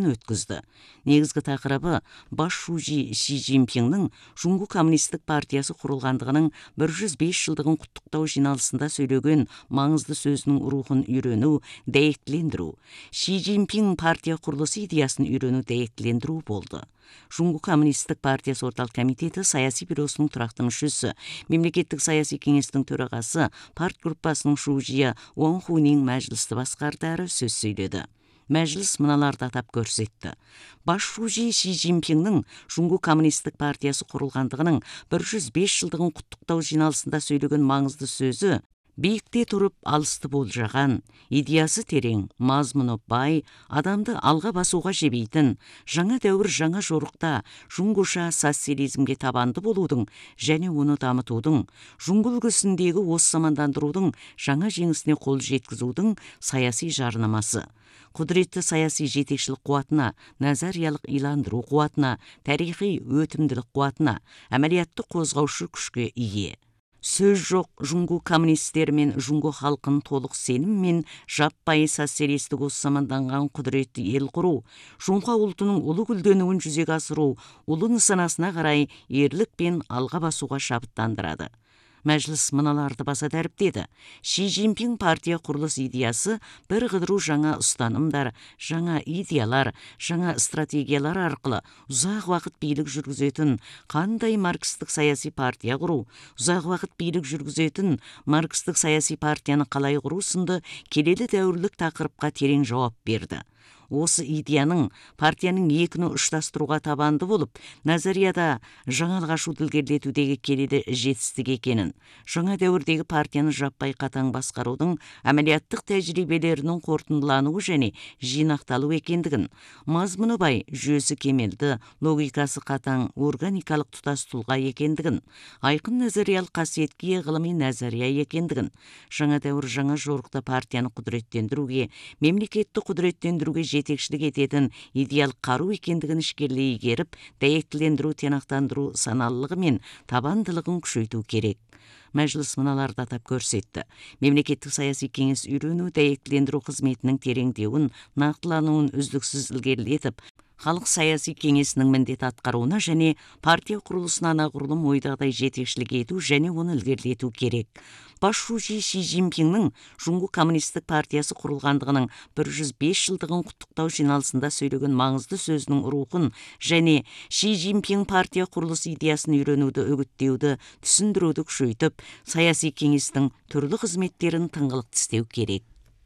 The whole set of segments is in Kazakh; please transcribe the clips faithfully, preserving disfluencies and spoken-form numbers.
форумын өткізді. Негізгі тақырыбы бас шужи Ши Цзиньпиннің Жуңгу коммунистік партиясы құрылғандығының бір жүз бес жылдығын құттықтау жиналысында сөйлеген маңызды сөзінің рухын үйрену, дәйектілендіру. Ши Цзиньпин партия құрылысы идеясын үйрену, дәйектілендіру болды. Жуңгу коммунистік партиясы орталық комитеті саяси бюросының тұрақты мүшесі, мемлекеттік саяси кеңестің төрағасы, парт группасының шужия Уан Хунин мәжілісті басқарды әрі сөз сөйледі. Мәжіліс мыналарды атап көрсетті. Бас шужи Ши Цзиньпиннің Жуңгу коммунистік партиясы құрылғандығының бір жүз бес жылдығын құттықтау жиналысында сөйлеген маңызды сөзі биікте тұрып алысты болжаған, идеясы терең, мазмұны бай, адамды алға басуға жебейтін, жаңа дәуір жаңа жорықта жуңгуша социализмге табанды болудың және оны дамытудың, жуңгу үлгісіндегі осы замандандырудың жаңа жеңісіне қол жеткізудің саяси жарнамасы. Құдіретті саяси жетекшілік қуатына, назариялық иландыру қуатына, тарихи өтімділік қуатына, әмәлиятты қозғаушы күшке ие. Сөз жоқ, жуңгу коммунистері мен жуңгу халқын толық сенім мен жаппай социалистік осы заманданған құдіретті ел құру, жуңға ұлтының ұлы гүлденуін жүзеге асыру, ұлы нысанасына қарай ерлік пен алға басуға шабыттандырады. Мәжіліс мыналарды баса дәріптеді. Ши Цзиньпин партия құрылыс идеясы бір қыдыру жаңа ұстанымдар, жаңа идеялар, жаңа стратегиялар арқылы ұзақ уақыт билік жүргізетін қандай маркстік саяси партия құру, ұзақ уақыт билік жүргізетін маркстік саяси партияны қалай құру сынды келелі дәуірлік тақырыпқа терең жауап берді. Осы идеяның партияның екіні ұштастыруға табанды болып, назарияда жаңалық ашуды ілгерілетудегі келелі жетістік екенін, жаңа дәуірдегі партияны жаппай қатаң басқарудың әмәлияттық тәжірибелерінің қорытындылануы және жинақталу екендігін, мазмұны бай, жүйесі кемелді, логикасы қатаң, органикалық тұтас тұлға екендігін, айқын назариялық қасиетке ғылыми назария екендігін, жаңа дәуір жаңа жорықта партияны құдіреттендіруге, мемлекетті құдіреттендіруге жетекшілік ететін идеал қару екендігін ішкерлей игеріп, дәйектілендіру, тиянақтандыру саналылығы мен табандылығын күшейту керек. Мәжіліс мыналарды атап көрсетті. Мемлекеттік саяси кеңес үйрену, дәйектілендіру қызметінің тереңдеуін, нақтылануын үздіксіз ілгерілетіп, халық саяси кеңесінің міндет атқаруына және партия құрылысына анағұрлым ойдағыдай жетекшілік ету және оны ілгерілету керек. Бас шужи Ши Цзиньпиннің Жуңгу коммунистік партиясы құрылғандығының бір жүз бес жылдығын құттықтау жиналысында сөйлеген маңызды сөзінің рухын және Ши Цзиньпин партия құрылыс идеясын үйренуді, үгіттеуді, түсіндіруді күшейтіп, саяси кеңестің түрлі қызметтерін тыңғылықты істеу керек.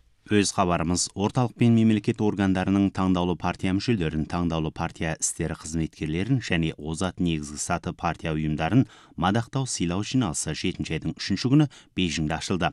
Өз хабарымыз орталық пен мемлекет органдарының таңдаулы партия мүшелерін, таңдаулы партия істері қызметкерлерін және озат негізгі саты партия ұйымдарын мадақтау сыйлау жиналысы жетінші айдың үшінші күні Бейжіңде ашылды.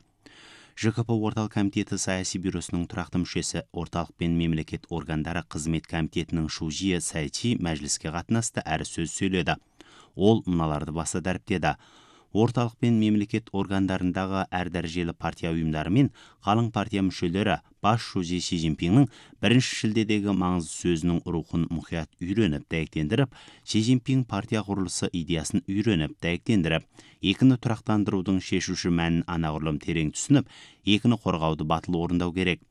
ЖКП орталық комитеті саяси бюросының тұрақты мүшесі, орталық пен мемлекет органдары қызмет комитетінің шужия Сайчи мәжіліске қатынасты әрі сөз сөйледі. Ол мыналарды баса дәріптеді. Орталық пен мемлекет органдарындағы әр дәрежелі партия ұйымдары мен қалың партия мүшелері бас шужи Ши Цзиньпиннің бірінші шілдедегі маңызды сөзінің рухын мұқият үйреніп, дәйектендіріп, Ши Цзиньпин партия құрылысы идеясын үйреніп, дәйектендіріп, екіні тұрақтандырудың шешуші мәнін анағұрлым терең түсініп, екіні қорғауды батыл орындау керек.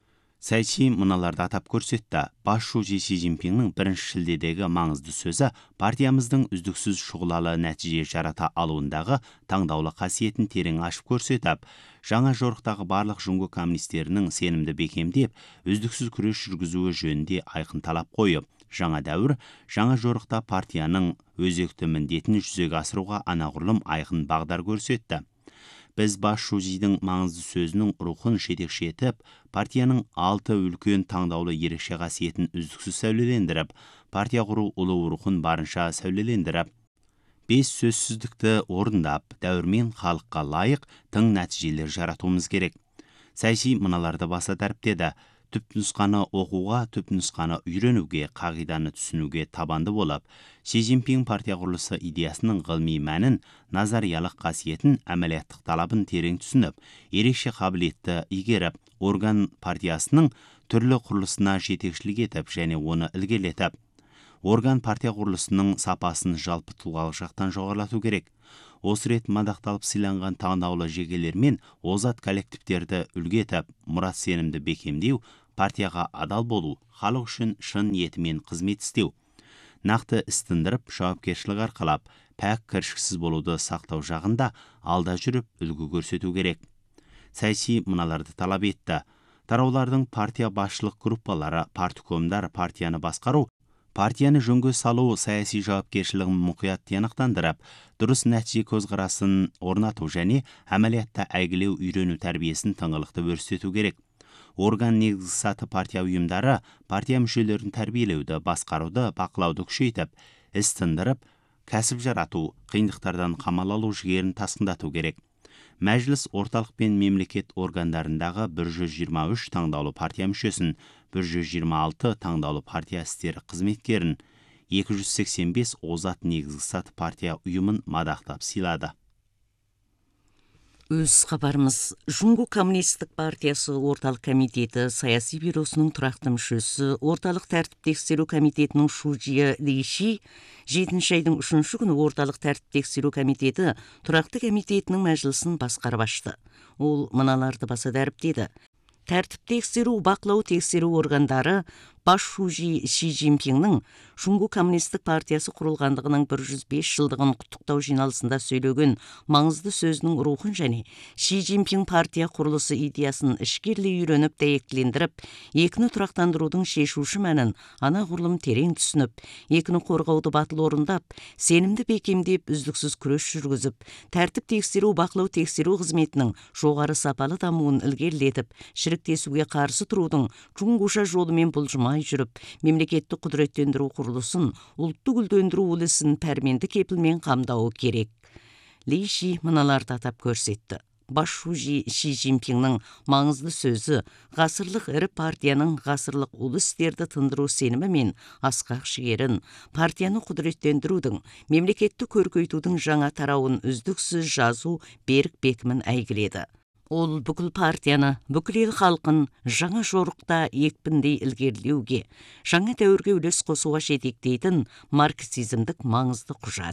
Сайчи мыналарды атап көрсетті. Бас шужи Ши Цзиньпиннің бірінші шілдедегі маңызды сөзі партиямыздың үздіксіз шұғылалы нәтиже жарата алуындағы таңдаулы қасиетін терең ашып көрсетіп, жаңа жорықтағы барлық жуңгу коммунистерінің сенімді бекемдеп, үздіксіз күрес жүргізуі жөнінде айқын талап қойып, жаңа дәуір, жаңа жорықта партияның өзекті міндетін жүзеге асыруға анағұрлым айқын бағдар көрсетті. Біз бас шужидің маңызды сөзінің рухын жетекші етіп, партияның алты үлкен таңдаулы ерекше қасиетін үздіксіз сәулелендіріп, партия құру ұлы рухын барынша сәулелендіріп, бес сөзсіздікті орындап, дәуірмен халыққа лайық тың нәтижелер жаратуымыз керек. Сайчи мыналарды баса дәріптеді. Түпнұсқаны оқуға, түпнұсқаны үйренуге, қағиданы түсінуге табанды болып, Ши Цзиньпин партия құрылысы идеясының ғылыми мәнін, назариялық қасиетін, әмәлияттық талабын терең түсініп, ерекше қабілетті игеріп, орган партиясының түрлі құрылысына жетекшілік етіп және оны ілгерілетіп, орган партия құрылысының сапасын жалпы тұлғалық жақтан жоғарылату керек. Осы рет мадақталып сыйланған таңдаулы жекелер мен озат коллективтерді үлгі етіп, мұрат сенімді бекемдеу, партияға адал болу, халық үшін шын ниетімен қызмет істеу. Нақты іс тындырып, жауапкершілік арқалап, пәк кіршіксіз болуды сақтау жағында алда жүріп үлгі көрсету керек. Саяси мыналарды талап етті. Тараулардың партия басшылық группалары, парткомдар партияны басқару, партияны жөнге салу саяси жауапкершілігін мұқият тиянақтандырып, дұрыс нәтиже көзқарасын орнату және әмәлиятта әйгілеу үйрену тәрбиесін тыңғылықты өрістету керек. Орган негізгі саты партия ұйымдары партия мүшелерін тәрбиелеуді, басқаруды, бақылауды күшейтіп, іс тындырып, кәсіп жарату, қиындықтардан қамал алу жігерін тасқындату керек. Мәжіліс орталық пен мемлекет органдарындағы бір жүз жиырма үш таңдаулы партия мүшесін, бір жүз жиырма алты таңдаулы партия істері қызметкерін, екі жүз сексен бес озат негізгі саты партия ұйымын мадақтап сыйлады. Өз хабарымыз. Жуңгу коммунистік партиясы орталық комитеті саяси бюросының тұрақты мүшесі, орталық тәртіп тексеру комитетінің Шужия Лиши жетінші айдың үшінші күні орталық тәртіп тексеру комитеті тұрақты комитетінің мәжілісін басқарып ашты. Ол мыналарды баса дәріптеді. Тәртіп тексеру, бақылау тексеру органдары Баш Шужи Ши Цзиньпиннің Жуңгу коммунистік партиясы құрылғандығының бір жүз бес жылдығын құттықтау жиналысында сөйлеген маңызды сөзінің рухын және Ши Цзиньпин партия құрылысы идеясын ішкерлей үйреніп дәйектілендіріп, екіні тұрақтандырудың шешуші мәнін анағұрлым терең түсініп, екіні қорғауды батыл орындап, сенімді бекемдеп, үздіксіз күрес жүргізіп, тәртіп тексеру, бақылау тексеру қызметінің жоғары сапалы дамуын ілгерілетіп, шіріктесуге қарсы тұрудың Жуңгуша жолымен бұлжымай жүріп, мемлекетті құдіреттендіру құрылысын, ұлтты гүлдендіру үлісін пәрменді кепілмен қамдауы керек. Ли Ши мыналарды атап көрсетті. Баш Шужи Ши Цзиньпиннің маңызды сөзі ғасырлық ірі партияның ғасырлық ұлы істерді тындыру сенімі мен асқақ жігерін, партияны құдіреттендірудің, мемлекетті көркейтудің жаңа тарауын үздіксіз жазу берік бекімін әйгіледі. Ол бүкіл партияны, бүкіл ел халқын жаңа жорықта екпіндей ілгерілеуге, жаңа дәуірге үлес қосуға жетектейтін марксизмдік маңызды құжат.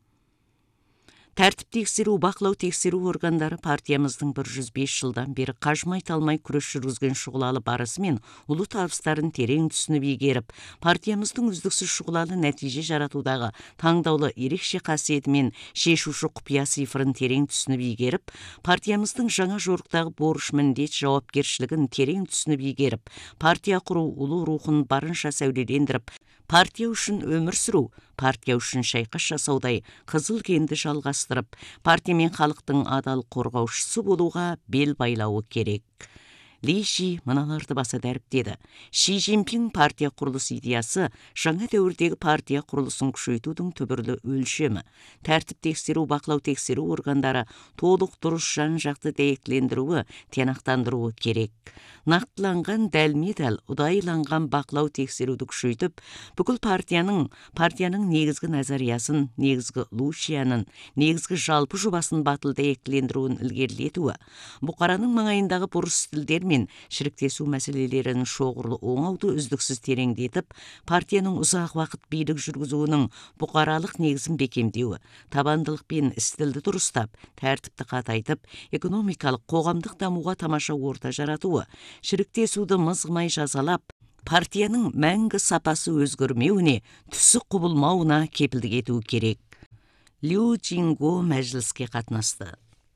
Тәртіп тексеру, бақылау тексеру органдары партиямыздың бір жүз бес жылдан бері қажымай талмай күрес жүргізген шұғылалы барысы мен ұлы табыстарын терең түсініп игеріп, партиямыздың үздіксіз шұғылалы нәтиже жаратудағы таңдаулы ерекше қасиеті мен шешуші құпия цифрын терең түсініп игеріп, партиямыздың жаңа жорықтағы борыш міндет жауапкершілігін терең түсініп игеріп, партия құру ұлы рухын барынша сәулелендіріп, партия үшін өмір сүру, партия үшін шайқас жасаудай қызыл кенді жалғастырып, партия мен халықтың адал қорғаушысы болуға бел байлауы керек. Ли Ши мыналарды баса дәріптеді. Ши Цзиньпин партия құрылыс идеясы жаңа дәуірдегі партия құрылысын күшейтудің түбірлі өлшемі. Тәртіп тексеру, бақылау тексеру органдары толық дұрыс жан-жақты дәйектілендіруі, тиянақтандыруы керек. Нақтыланған дәлме-дәл ұдайыланған бақылау тексеруді күшейтіп, бүкіл партияның, партияның негізгі назариясын, негізгі лушияның, негізгі жалпы жобасын батыл дәйектілендіруін ілгерілетуі, бұқараның маңайындағы бұрыс тілдер мен шіріктесу мәселелерін шоғырлы оңауды үздіксіз тереңдетіп, партияның ұзақ уақыт билік жүргізуінің бұқаралық негізін бекемдеуі, табандылық пен істілді дұрыстап, тәртіпті қатайтып, экономикалық, қоғамдық дамуға тамаша орта жаратуы, шіріктесуді мызғымай жазалап, партияның мәңгі сапасы өзгермеуіне, түсі құбылмауына кепілдік ету керек. Лю Цзиньго мәжіліске қатынасты.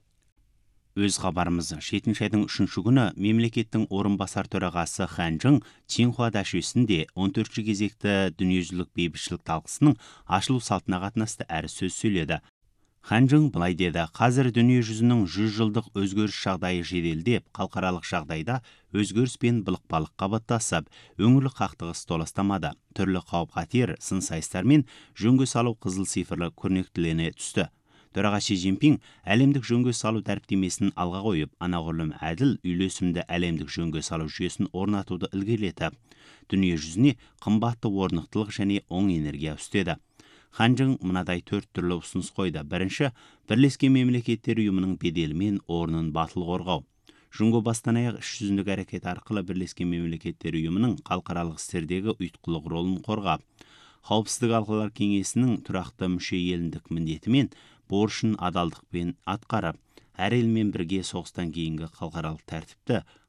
Өз хабарымыз жетінші айдың үшінші күні мемлекеттің орынбасар төрағасы Хан Чжың Цинхуа дәшесінде он төртінші кезекті дүниежүзілік бейбітшілік талқысының ашылу салтына қатынасты әрі сөз сөйледі. Хан Чжың былай деді: қазір дүние жүзінің жүз жылдық өзгеріс жағдайы жеделдеп, халықаралық жағдайда өзгеріс пен былықпалық қабаттасып, өңірлік қақтығыс толастамады. Түрлі қауіп-қатер, сын-сайыстар мен жөнге салу қызыл цифрлы көрнектілене түсті. Төраға Ши Цзиньпин әлемдік жөнге салу дәріптемесін алға қойып, анағұрлым әділ, үйлесімді әлемдік жөнге салу жүйесін орнатуды ілгерілетіп, дүние жүзіне қымбатты орнықтылық және оң энергия үстеді. Хан Чжың мынадай төрт түрлі ұсыныс қойды. Бірінші, Бірлескен Мемлекеттер ұйымының беделі мен орнын батыл қорғау. Жуңго бастан аяқ іс жүзіндік әрекет арқылы Бірлескен Мемлекеттер ұйымының халықаралық істердегі ұйытқылық ролын қорғап, Қауіпсіздік алқалар кеңесінің тұрақты мүше еліндік міндетімен борышын адалдықпен атқарып, әр елмен бірге соғыстан кейінгі халықаралық тәртіпті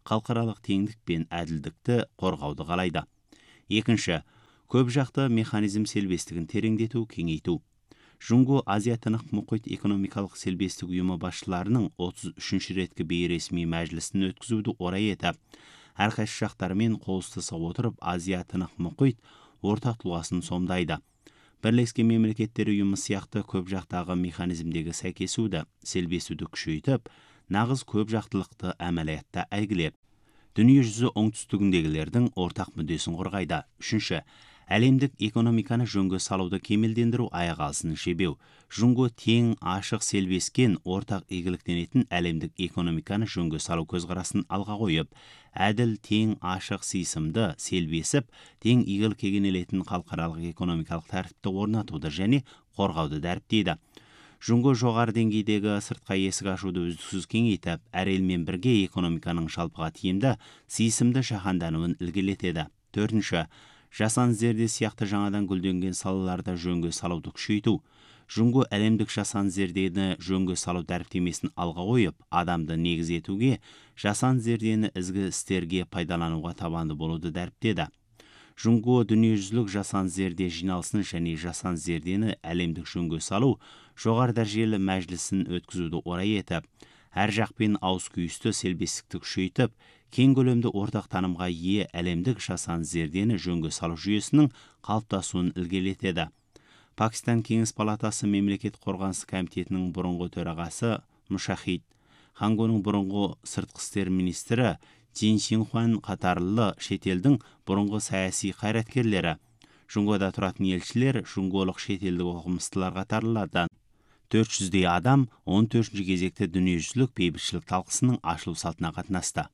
халықаралық теңдік пен әділдікті қорғауды қалайды. Екінші, көп жақты механизм селбестігін тереңдету, кеңейту. Жунго Азия-Тынық мұхит экономикалық селбестік ұйымы басшыларының отыз үшінші реткі бейресми мәжілісін өткізуді орай етіп, әрқайсы жақтарымен қол ұстаса отырып Азия-Тынық мұхит ортақ тұлғасын сомдайды. Бірлескен мемлекеттер ұйымы сияқты көп жақтағы механизмдегі сәйкесуді, селбесуді күшейтіп, нағыз көп жақтылықты әмәлиятта әйгілеп, дүние жүзі оңтүстігіндегілердің ортақ мүддесін қорғайды. Үшінші, әлемдік экономиканы жөнге салуды кемелдендіру, аяқ алысын жебеу. Жунго тең, ашық, селбескен, ортақ игіліктенетін әлемдік экономиканы жөнге салу көзқарасын алға қойып, әділ, тең, ашық, сыйсымды, селбесіп, тең игілікке кенелетін халықаралық экономикалық тәртіпті орнатуды және қорғауды дәріптейді. Жунго жоғары деңгейдегі сыртқа есік ашуды үздіксіз кеңейтіп, әр елмен бірге экономиканың жалпыға тиімді, сыйсымды жаһандануын ілгерілетеді. Төртінші, жасан зерде сияқты жаңадан гүлденген салаларда жөнге салуды күшейту. Жунго әлемдік жасан зердені жөнге салу дәріптемесін алға қойып, адамды негіз етуге, жасан зердені ізгі істерге пайдалануға табанды болуды дәріптеді. Жунго дүниежүзілік жасан зерде жиналысын және жасан зердені әлемдік жөнге салу жоғары дәрежелі мәжілісін өткізуді орай етіп, әр жақпен ауыз күйісті селбестікті күшейтіп, кең көлемді ортақ танымға ие әлемдік жасан зердені жөнге салу жүйесінің қалыптасуын ілгерілетеді. Пакистан Кеңес палатасы мемлекет қорғанысы комитетінің бұрынғы төрағасы Мушахид, Хангоның бұрынғы сыртқы істер министрі Джин Синхуан қатарлы шетелдің бұрынғы саяси қайраткерлері, Жунгода тұратын елшілер, жунголық шетелдік оқымыстылар қатарлылардан төрт жүздей адам он төртінші кезекте дүниежүзілік бейбітшілік талқысының ашылу салтына қатынасты.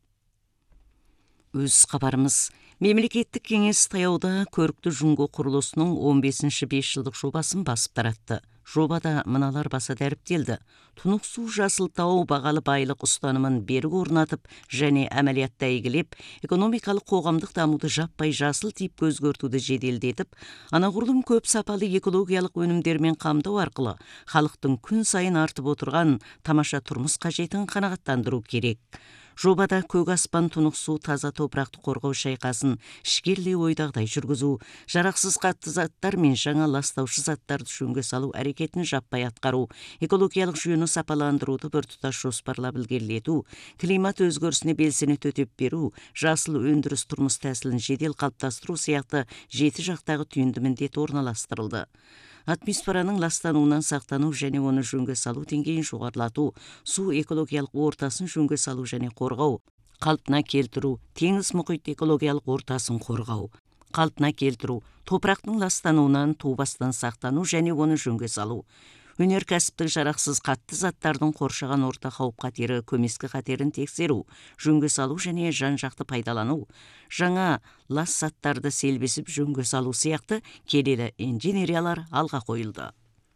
Өз хабарымыз. Мемлекеттік кеңес таяуда көрікті Жунго құрылысының он бесінші бес жылдық жобасын басып таратты. Жобада мыналар баса дәріптелді. Тұнық су жасыл тау бағалы байлық ұстанымын берік орнатып және әмәлиятта игілеп, экономикалық қоғамдық дамуды жаппай жасыл тип өзгертуді жеделдетіп, анағұрлым көп сапалы экологиялық өнімдермен қамту арқылы халықтың күн сайын артып отырған тамаша тұрмыс қажетін қанағаттандыру керек. Жобада көк аспан, тұнық су, таза топырақты қорғау шайқасын ішкерлей ойдағдай жүргізу, жарақсыз қатты заттар мен жаңа ластаушы заттарды жөнге салу әрекетін жаппай атқару, экологиялық жүйені сапаландыруды біртұтас жоспарлап ілгерілету, климат өзгерісіне белсене төтеп беру, жасыл өндіріс тұрмыс тәсілін жедел қалыптастыру сияқты жеті жақтағы түйінді міндет орналастырылды. Атмосфераның ластануынан сақтану және оны жөнге салу деңгейін жоғарылату, су экологиялық ортасын жөнге салу және қорғау, қалпына келтіру, теңіз мұхит экологиялық ортасын қорғау, қалпына келтіру, топырақтың ластануынан ту-бастан сақтану және оны жөнге салу, өнеркәсіптік жарақсыз қатты заттардың қоршаған орта қауіп қатері, көмескі қатерін тексеру, жөнге салу және жан-жақты пайдалану, жаңа лас заттарды селбесіп жөнге салу сияқты келелі инженериялар алға қойылды.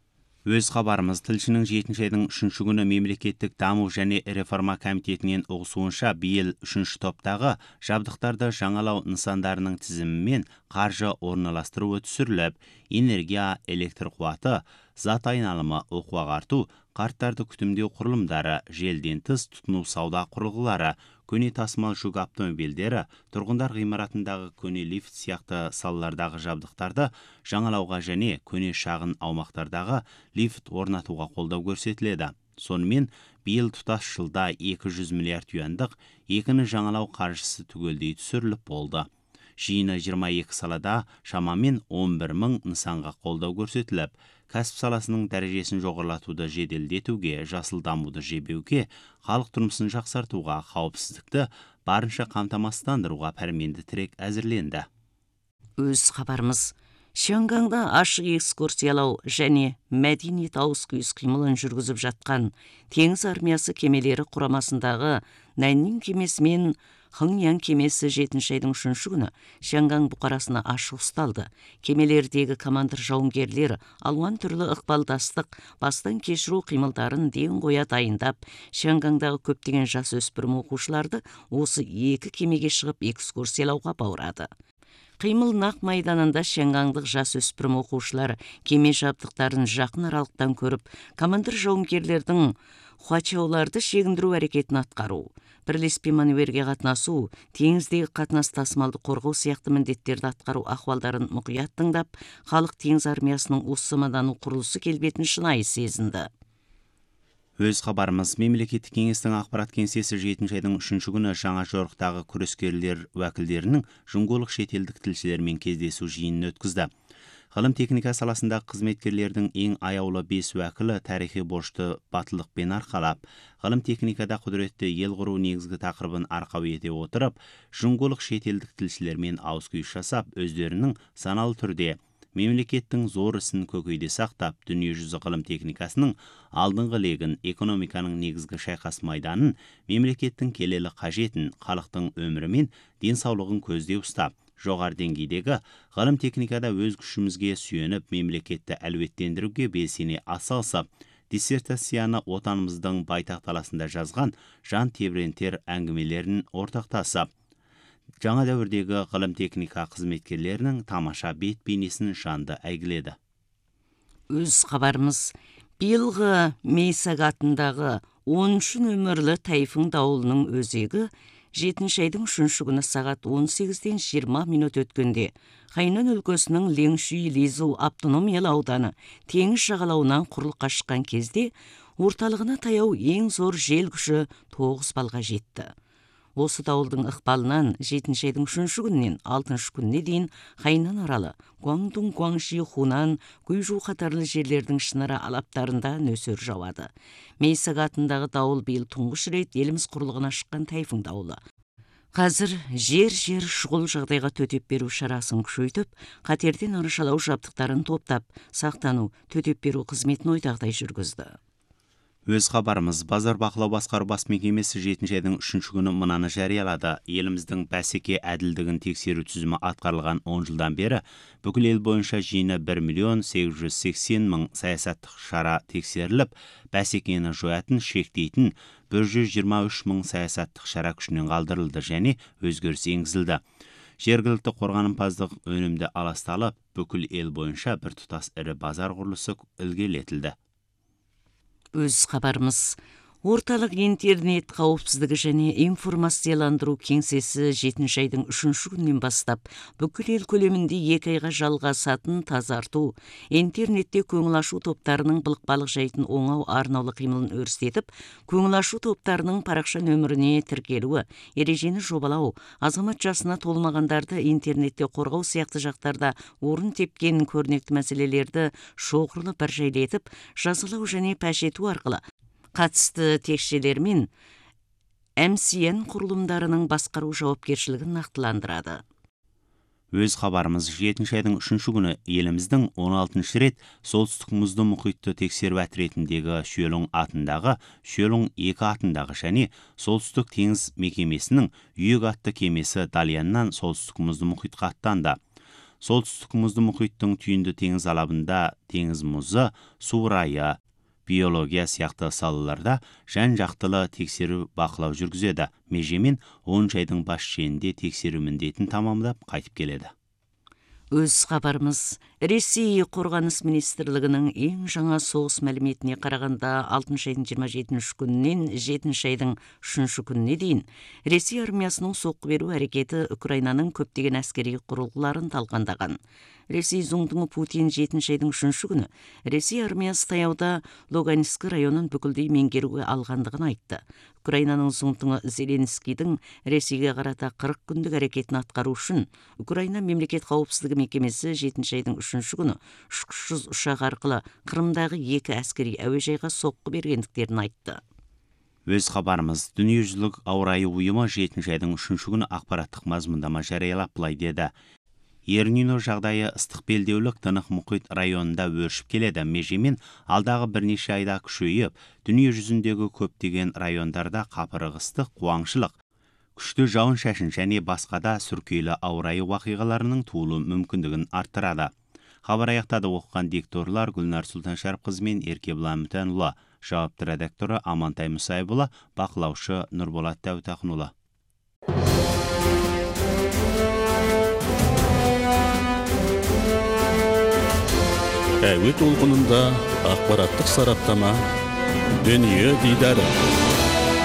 Өз хабарымыз. Тілшінің жетінші айдың үшінші күні мемлекеттік даму және реформа комитетінен ұғысуынша биыл үшінші топтағы жабдықтарды жаңалау нысандарының тізімімен қаржы орналастыруы түсіріліп, энергия, электр қуаты, зат айналымы, оқу ағарту, қарттарды күтімдеу құрылымдары, желден тыс тұтыну сауда құрылғылары, көне тасымал жүк автомобильдері, тұрғындар ғимаратындағы көне лифт сияқты салалардағы жабдықтарды жаңалауға және көне шағын аумақтардағы лифт орнатуға қолдау көрсетіледі. Сонымен биыл тұтас жылда екі жүз миллиард юандық екіні жаңалау қаржысы түгелдей түсіріліп болды. Жиыны жиырма екі салада шамамен он бір мың нысанға қолдау көрсетіліп, кәсіп саласының дәрежесін жоғарылатуды жеделдетуге, жасыл дамуды жебеуге, халық тұрмысын жақсартуға, қауіпсіздікті барынша қамтамасыздандыруға пәрменді тірек әзірленді. Өз хабарымыз. Шангаңда ашық экскурсиялау және мәдениет ауыс-күйіс қимылын жүргізіп жатқан теңіз армиясы кемелері құрамасындағы Наннин кемесі мен Хыңян кемесі жетінші айдың үшінші күні Шангаң бұқарасына ашық ұсталды. Кемелердегі командир жауынгерлер алуан түрлі ықпалдастық, бастан кешіру қимылдарын ден қоя дайындап, Шангаңдағы көптеген жас өспірім оқушыларды осы екі кемеге шығып экскурсиялауға баурады. Қимыл нақ майданында шаңғаңдық жас өспірім оқушылар кеме жабдықтарын жақын аралықтан көріп, командир жауынгерлердің хуачауларды шегіндіру әрекетін атқару, бірлеспе маневерге қатынасу, теңіздегі қатынас тасымалды қорғау сияқты міндеттерді атқару ахуалдарын мұқият тыңдап, халық теңіз армиясының уссымадану құрылысы келбетін шынайы сезінді. Өз хабарымыз мемлекеттік кеңестің ақпарат кеңсесі жетінші айдың үшінші күні жаңа жорықтағы күрескерлер уәкілдерінің жұңголық шетелдік тілшілермен кездесу жиынын өткізді. Ғылым техника саласындағы қызметкерлердің ең аяулы бес уәкілі тарихи борышты батылдықпен арқалап, ғылым техникада құдіретті ел құру негізгі тақырыбын арқау ете отырып, жұңголық шетелдік тілшілермен ауызкүйіс жасап, өздерінің саналы түрде мемлекеттің зор ісін көкейде сақтап, дүниежүзі ғылым техникасының алдыңғы легін, экономиканың негізгі шайқас майданын, мемлекеттің келелі қажетін, халықтың өмірі мен денсаулығын көзде ұстап, жоғары деңгейдегі ғылым техникада өз күшімізге сүйеніп, мемлекетті әлеуеттендіруге белсене атсалысып, диссертацияны отанымыздың байтақ даласында жазған жан тебірентер әңгімелерін ортақтасып, жаңа дәуірдегі ғылым техника қызметкерлерінің тамаша бет бейнесін жанды әйгіледі. Өз хабарымыз биылғы мей сағатындағы оныншы нөмірлі тайфун дауылының өзегі жетінші айдың үшінші күні сағат он сегізден жиырма минут өткенде Хайнан өлкесінің Леншүй Лизу автономиялы ауданы теңіз жағалауынан құрлыққа шыққан кезде орталығына таяу ең зор жел күші тоғыз балға жетті. Осы дауылдың ықпалынан жетінші айдың үшінші күнінен алтыншы күніне дейін Хайнан аралы, Гуандун, Гуанши, Хунан, Гуйжу қатарлы жерлердің шынара алаптарында нөсер жауады. Мей сағатындағы дауыл биыл тұңғыш рет еліміз құрлығына шыққан тайфун дауылы. Қазір жер-жер шұғыл жағдайға төтеп беру шарасын күшейтіп, қатерден арашалау жабдықтарын топтап, сақтану, төтеп беру қызметін ойдағыдай жүргізді. Өз хабарымыз базар бақылау басқару бас мекемесі жетінші айдың үшінші күні мынаны жариялады. Еліміздің бәсеке әділдігін тексеру тізімі атқарылған он жылдан бері бүкіл ел бойынша жиыны бір миллион сегіз жүз сексен мың саясаттық шара тексеріліп, бәсекені жоятын, шектейтін бір жүз жиырма үш мың саясаттық шара күшінен қалдырылды және өзгеріс енгізілді. Жергілікті қорғанымпаздық өнімді аласталып, бүкіл ел бойынша бір тұтас ірі базар құрылысы ілгерілетілді. Өз хабарымыз орталық интернет қауіпсіздігі және информацияландыру кеңсесі жетінші айдың үшінші күнінен бастап бүкіл ел көлемінде екі айға жалғасатын тазарту, интернетте көңіл ашу топтарының былық-балық жайтын оңау арнаулы қимылын өрістетіп, көңіл ашу топтарының парақша нөміріне тіркелуі, ережені жобалау, азамат жасына толмағандарды интернетте қорғау сияқты жақтарда орын тепкен көрнекті мәселелерді шоғырлы бір жайлетіп, жазалау және паш ету арқылы қатысты текшелер мен эм си эн құрылымдарының басқару жауапкершілігін нақтыландырады. Өз хабарымыз жетінші айдың үшінші күні еліміздің он алтыншы рет солтүстік мұзды мұхитты тексеру әтіретіндегі Шөлің атындағы, Шөлің екі атындағы және солтүстік теңіз мекемесінің үйек атты кемесі Дальяннан солтүстік мұзды мұхитқа аттанды. Солтүстік мұзды мұхиттың түйінді теңіз алабында теңіз мұзы, су райы, биология сияқты салаларда жан-жақтылы тексеру бақылау жүргізеді. Межемен оныншы айдың бас шенінде тексеру міндетін тамамдап қайтып келеді. Өз хабарымыз Ресей қорғаныс министрлігінің ең жаңа соғыс мәліметіне қарағанда алтыншы айдың жиырма жетінші күнінен жетінші айдың үшінші күніне дейін Ресей армиясының соққы беру әрекеті Украинаның көптеген әскери құрылғыларын талқандаған. Ресей зұңдыңы Путин жетінші айдың үшінші күні Ресей армиясы таяуда Луганск районын бүкілдей меңгеруге алғандығын айтты. Украинаның зұңдыңы Зеленскийдің Ресейге қарата қырық күндік әрекетін атқару үшін Украина мемлекет қауіпсіздігі мекемесі жетінші айдың үшінші күні ұшқышсыз ұшақ арқылы Қырымдағы екі әскери әуежайға соққы бергендіктерін айтты. Өз хабарымыз дүниежүзілік ауа райы ұйымы жетінші айдың үшінші күні ақпараттық мазмұндама жариялап былай деді. Ернино жағдайы ыстық белдеулік Тынық мұхит районында өршіп келеді. Межемен алдағы бірнеше айда күшейіп, дүние жүзіндегі көптеген райондарда қапырық ыстық, қуаңшылық, күшті жауын шашын және басқа да сүркейлі ауа райы уақиғаларының туылу мүмкіндігін арттырады. Хабар аяқтады. Оқыған дикторлар Гүлнар Сұлтаншарықызы мен Еркебұлан Мүтәнұлы, жауапты редакторы Амантай Мұсайбұлы, бақылаушы Нұрболат Дәутақынұлы. Әуе толқынында ақпараттық сараптама, дүние дидары.